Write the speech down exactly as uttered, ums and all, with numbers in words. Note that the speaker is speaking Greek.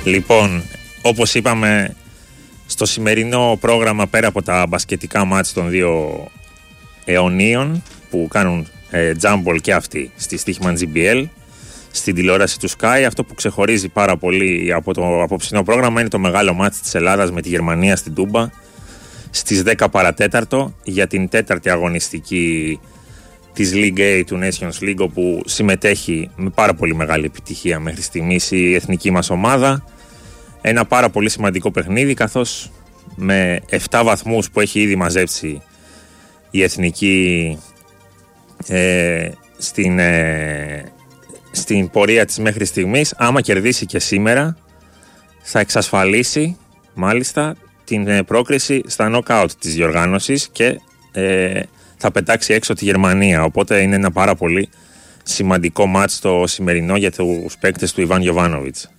Λοιπόν, όπως είπαμε, στο σημερινό πρόγραμμα, πέρα από τα μπασκετικά μάτς των δύο αιωνίων που κάνουν ε, τζάμπολ και αυτοί στη Stoichman τζι μπι ελ, στην τηλεόραση του Sky, αυτό που ξεχωρίζει πάρα πολύ από το απόψινό πρόγραμμα είναι το μεγάλο μάτς της Ελλάδας με τη Γερμανία στην Τούμπα στις δέκα παρατέταρτο για την τέταρτη αγωνιστική της League A του Nations League, όπου συμμετέχει με πάρα πολύ μεγάλη επιτυχία μέχρι στιγμής η εθνική μας ομάδα. Ένα πάρα πολύ σημαντικό παιχνίδι, καθώς με επτά βαθμούς που έχει ήδη μαζέψει η εθνική ε, στην, ε, στην πορεία της μέχρι στιγμής, άμα κερδίσει και σήμερα θα εξασφαλίσει μάλιστα την ε, πρόκριση στα νοκάουτ της διοργάνωσης και ε, θα πετάξει έξω τη Γερμανία. Οπότε είναι ένα πάρα πολύ σημαντικό μάτς το σημερινό για τους παίκτες του Ιβάν Γιοβάνοβιτς.